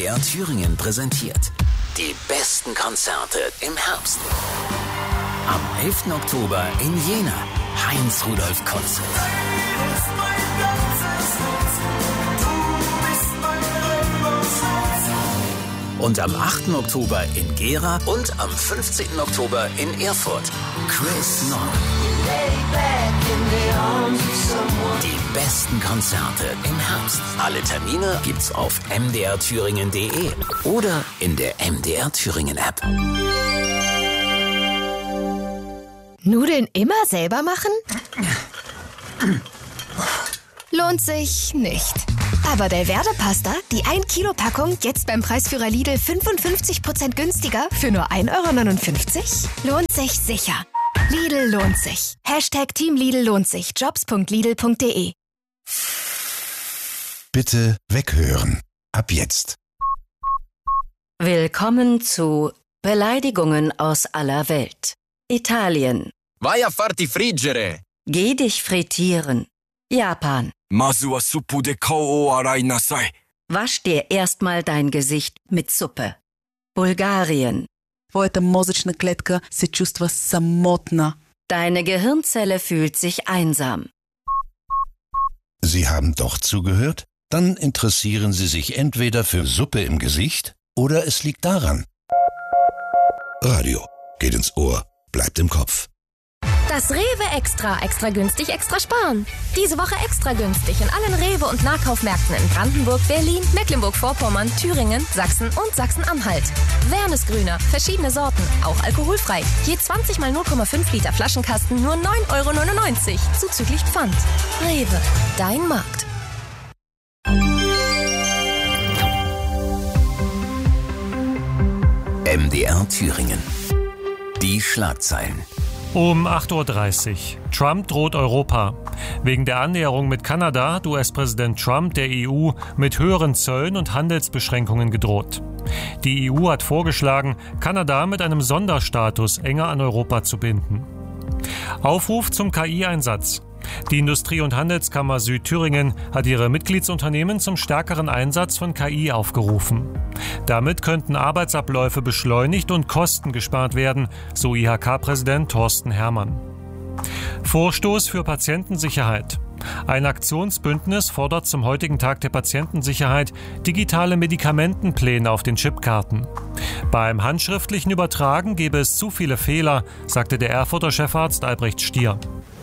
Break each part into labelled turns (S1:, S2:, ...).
S1: MDR Thüringen präsentiert die besten Konzerte im Herbst. Am 11. Oktober in Jena, Heinz-Rudolf Konzert. Und am 8. Oktober in Gera und am 15. Oktober in Erfurt, Chris Nord. Die besten Konzerte im Herbst. Alle Termine gibt's auf mdrthüringen.de oder in der MDR Thüringen App.
S2: Nudeln immer selber machen? Lohnt sich nicht. Aber Delverde Pasta, die 1 Kilo Packung, jetzt beim Preisführer Lidl 55% günstiger für nur 1,59 €? Lohnt sich sicher. Lidl lohnt sich. Hashtag Team Lidl lohnt sich. Jobs.lidl.de.
S3: Bitte weghören. Ab jetzt.
S4: Willkommen zu Beleidigungen aus aller Welt. Italien.
S5: Vai a farti friggere.
S4: Geh dich frittieren. Japan.
S5: Masu wa suppu de kou o arai nasai.
S4: Wasch dir erstmal dein Gesicht mit Suppe. Bulgarien.
S6: Твоята мозъчна клетка се чувства самотна.
S4: Deine Gehirnzelle fühlt sich einsam.
S3: Sie haben doch zugehört? Dann interessieren Sie sich entweder für Suppe im Gesicht oder es liegt daran. Radio geht ins Ohr, bleibt im Kopf.
S2: Das Rewe Extra. Extra günstig, extra sparen. Diese Woche extra günstig in allen Rewe- und Nahkaufmärkten in Brandenburg, Berlin, Mecklenburg-Vorpommern, Thüringen, Sachsen und Sachsen-Anhalt. Wernesgrüner, verschiedene Sorten, auch alkoholfrei. Je 20 mal 0,5 Liter Flaschenkasten nur 9,99 € zuzüglich Pfand. Rewe, dein Markt.
S1: MDR Thüringen. Die Schlagzeilen.
S7: Um 8:30 Uhr. Trump droht Europa. Wegen der Annäherung mit Kanada hat US-Präsident Trump der EU mit höheren Zöllen und Handelsbeschränkungen gedroht. Die EU hat vorgeschlagen, Kanada mit einem Sonderstatus enger an Europa zu binden. Aufruf zum KI-Einsatz. Die Industrie- und Handelskammer Südthüringen hat ihre Mitgliedsunternehmen zum stärkeren Einsatz von KI aufgerufen. Damit könnten Arbeitsabläufe beschleunigt und Kosten gespart werden, so IHK-Präsident Thorsten Herrmann. Vorstoß für Patientensicherheit. Ein Aktionsbündnis fordert zum heutigen Tag der Patientensicherheit digitale Medikamentenpläne auf den Chipkarten. Beim handschriftlichen Übertragen gäbe es zu viele Fehler, sagte der Erfurter Chefarzt Albrecht Stier.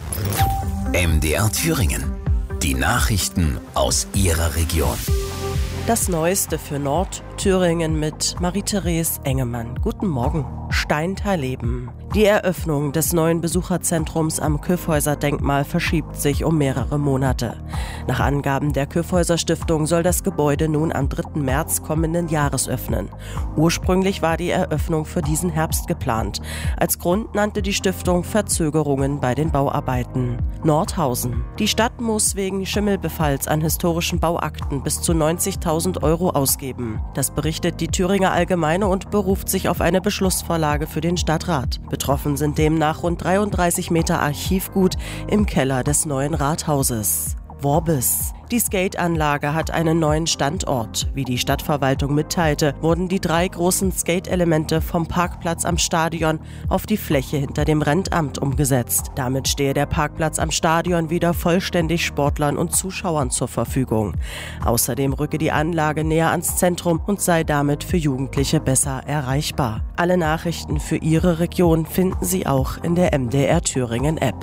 S1: MDR Thüringen. Die Nachrichten aus Ihrer Region.
S8: Das Neueste für Nordthüringen mit Marie-Therese Engemann. Guten Morgen. Steintal-Leben. Die Eröffnung des neuen Besucherzentrums am Kyffhäuser-Denkmal verschiebt sich um mehrere Monate. Nach Angaben der Kyffhäuser-Stiftung soll das Gebäude nun am 3. März kommenden Jahres öffnen. Ursprünglich war die Eröffnung für diesen Herbst geplant. Als Grund nannte die Stiftung Verzögerungen bei den Bauarbeiten. Nordhausen. Die Stadt muss wegen Schimmelbefalls an historischen Bauakten bis zu 90.000 € ausgeben. Das berichtet die Thüringer Allgemeine und beruft sich auf eine Beschlussvorlage für den Stadtrat. Betroffen sind demnach rund 33 Meter Archivgut im Keller des neuen Rathauses. Worbis. Die Skateanlage hat einen neuen Standort. Wie die Stadtverwaltung mitteilte, wurden die 3 großen Skate-Elemente vom Parkplatz am Stadion auf die Fläche hinter dem Rentamt umgesetzt. Damit stehe der Parkplatz am Stadion wieder vollständig Sportlern und Zuschauern zur Verfügung. Außerdem rücke die Anlage näher ans Zentrum und sei damit für Jugendliche besser erreichbar. Alle Nachrichten für Ihre Region finden Sie auch in der MDR Thüringen App.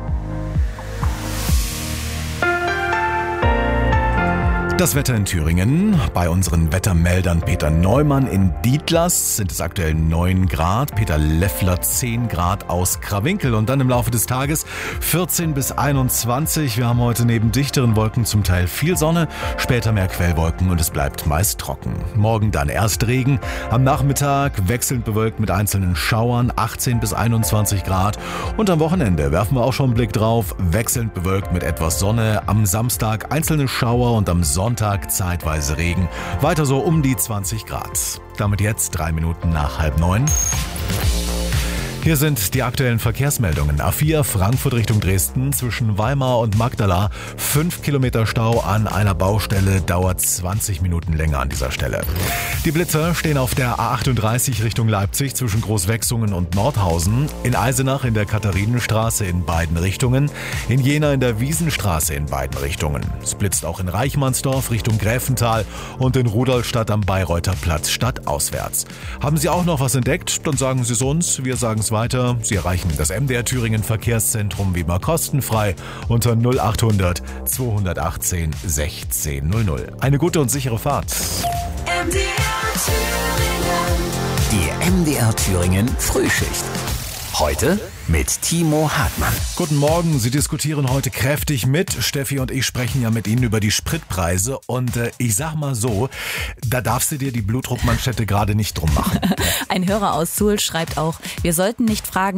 S9: Das Wetter in Thüringen. Bei unseren Wettermeldern Peter Neumann in Dietlas sind es aktuell 9 Grad, Peter Leffler 10 Grad aus Krawinkel und dann im Laufe des Tages 14 bis 21. Wir haben heute neben dichteren Wolken zum Teil viel Sonne, später mehr Quellwolken und es bleibt meist trocken. Morgen dann erst Regen, am Nachmittag wechselnd bewölkt mit einzelnen Schauern, 18 bis 21 Grad und am Wochenende werfen wir auch schon einen Blick drauf, wechselnd bewölkt mit etwas Sonne, am Samstag einzelne Schauer und am Sonntag zeitweise Regen, weiter so um die 20 Grad. Damit jetzt 3 Minuten nach 8:30. Hier sind die aktuellen Verkehrsmeldungen. A4 Frankfurt Richtung Dresden zwischen Weimar und Magdala. 5 Kilometer Stau an einer Baustelle, dauert 20 Minuten länger an dieser Stelle. Die Blitzer stehen auf der A38 Richtung Leipzig zwischen Großwechsungen und Nordhausen. In Eisenach in der Katharinenstraße in beiden Richtungen. In Jena in der Wiesenstraße in beiden Richtungen. Es blitzt auch in Reichmannsdorf Richtung Gräfental und in Rudolstadt am Bayreuther Platz stadtauswärts. Haben Sie auch noch was entdeckt? Dann sagen Sie es uns. Wir sagen es weiter. Sie erreichen das MDR Thüringen Verkehrszentrum wie immer kostenfrei unter 0800 218 1600. Eine gute und sichere Fahrt.
S1: MDR Thüringen. Die MDR Thüringen Frühschicht. Heute mit Timo Hartmann.
S9: Guten Morgen, Sie diskutieren heute kräftig mit. Steffi und ich sprechen ja mit Ihnen über die Spritpreise und ich sag mal so, da darfst du dir die Blutdruckmanschette gerade nicht drum machen.
S10: Ein Hörer aus Suhl schreibt auch, wir sollten nicht fragen,